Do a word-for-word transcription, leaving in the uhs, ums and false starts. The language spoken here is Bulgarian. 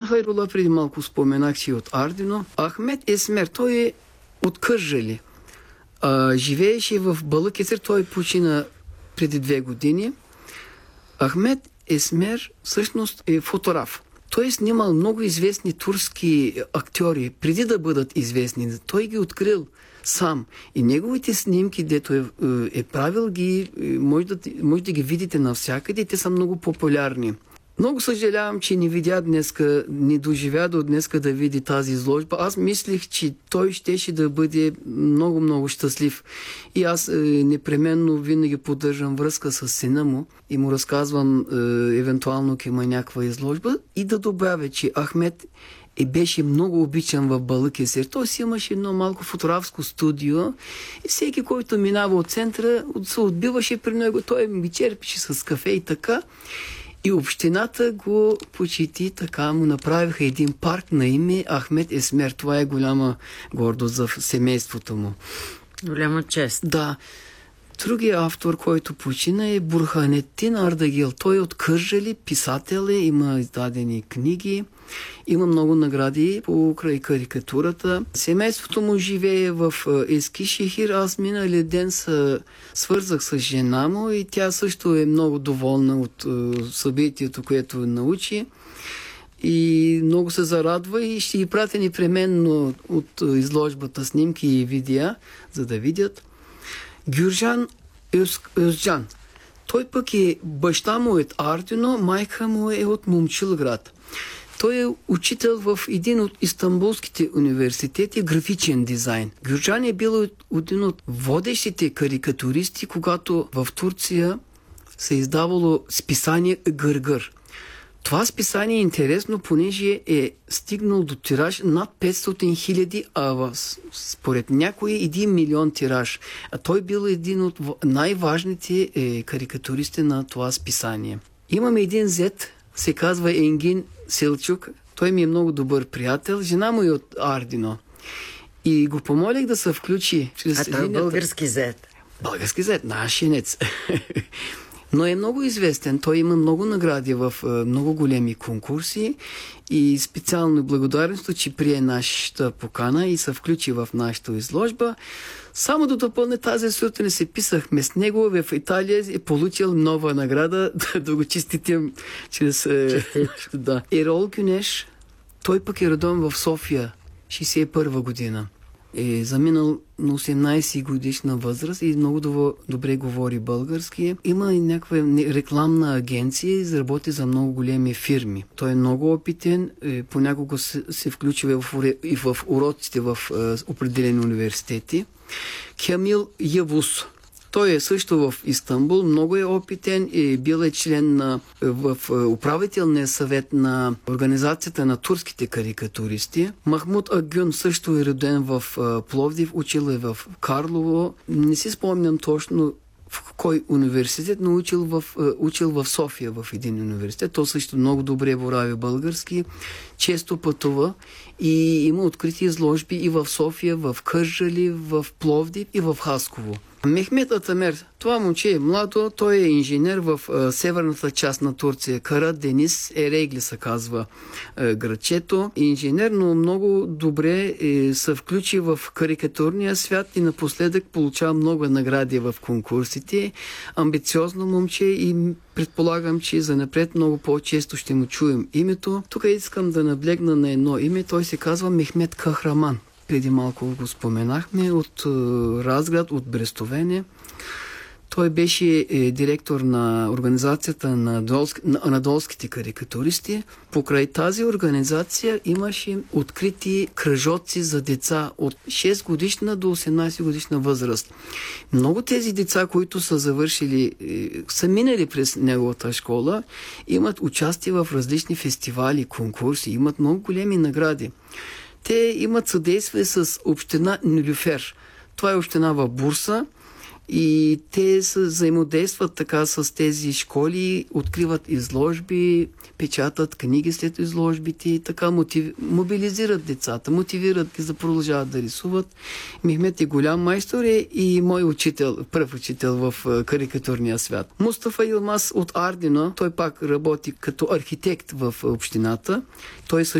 Хайрула преди малко споменах, че е от Ардино. Ахмед Есмер, той е от Кърджали. А, живееше в Балъкесир, той почина преди две години. Ахмед Есмер всъщност е фотограф. Той е снимал много известни турски актьори, преди да бъдат известни. Той ги открил сам. И неговите снимки, дето е, е правил, ги, може, да, може да ги видите навсякъде. Те са много популярни. Много съжалявам, че не видя днеска, не доживя до днеска да види тази изложба. Аз мислих, че той щеше да бъде много-много щастлив. И аз е, непременно винаги поддържам връзка с сина му и му разказвам е, евентуално, ако има някаква изложба. И да добавя, че Ахмед е беше много обичан в Балъкесир. Той си имаше едно малко фотографско студио и всеки, който минава от центъра, се отбиваше при него. Той ми черпише с кафе и така. И общината го почти така му направиха един парк на име Ахмед Есмер. Това е голяма гордост за семейството му. Голяма чест. Да. Другия автор, който почина, е Бурханеттин Ардагил. Той е от Кърджали, писател е, има издадени книги, има много награди покрай карикатурата. Семейството му живее в Ескишехир. Аз миналия ден се свързах с жена му и тя също е много доволна от събитието, което научи. И много се зарадва и ще ги пратя непременно от изложбата снимки и видеа, за да видят. Гюржан Özcan. Той пък е, баща му е от Ардино, майка му е от Момчилград. Той е учител в един от истанбулските университети графичен дизайн. Гюржан е бил един от водещите карикатуристи, когато в Турция се издавало списание Гъргър. Това списание е интересно, понеже е стигнал до тираж над петстотин хиляди, а според някой един милион тираж. А той бил един от най-важните е, карикатуристи на това списание. Имаме един зет, се казва Енгин Селчук. Той ми е много добър приятел. Жена му е от Ардино. И го помолих да се включи. А той е български зет. Български зет, нашинец. Но е много известен. Той има много награди в много големи конкурси и специално благодарност, че прие нашата покана и се включи в нашата изложба. Само да допълня, тази сутрин се писахме с него в Италия, е получил нова награда, да го честитим чрез... да. Ерол Гюнеш, той пък е роден в София, шейсет и първа година. Е заминал на осемнайсет годишна възраст и много добре говори български. Има и някаква рекламна агенция и работи за много големи фирми. Той е много опитен, понякога се, се включва и в уроците в определени университети. Кемил Явус. Той е също в Истанбул, много е опитен и бил е член на, в управителния съвет на Организацията на турските карикатуристи. Махмуд Агюн също е роден в Пловдив, учил е в Карлово. Не си спомням точно в кой университет, но учил в, учил в София в един университет. Той също много добре борави български, често пътува и има открити изложби и в София, в Кърджали, в Пловдив и в Хасково. Мехмет Атамер, това момче е младо, той е инженер в а, северната част на Турция. Кара Денис Ерегли се казва а, градчето. Инженер, но много добре е, се включи в карикатурния свят и напоследък получава много награди в конкурсите. Амбициозно момче и предполагам, че занапред много по-често ще му чуем името. Тук искам да наблегна на едно име. Той се казва Мехмет Кахраман. Преди малко го споменахме, от Разград, от Брестовене. Той беше е, директор на организацията на, долски, на анадолските карикатуристи. Покрай тази организация имаше открити кръжоци за деца от шест годишна до осемнайсет годишна възраст. Много тези деца, които са завършили, е, са минали през неговата школа, имат участие в различни фестивали, конкурси, имат много големи награди. Те имат съдействие с община Нилюфер. Това е община в Бурса и те се взаимодействат така с тези школи, откриват изложби, печатат книги след изложбите и така мотив... мобилизират децата, мотивират ги да продължават да рисуват. Мехмет е голям майстор и мой учител, пръв учител в карикатурния свят. Мустафа Илмаз от Ардино, той пак работи като архитект в общината. Той също